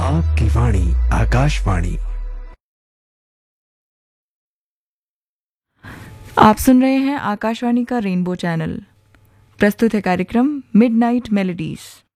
आपकी वाणी आकाशवाणी। आप सुन रहे हैं आकाशवाणी का रेनबो चैनल। प्रस्तुत है कार्यक्रम मिडनाइट मेलोडीज।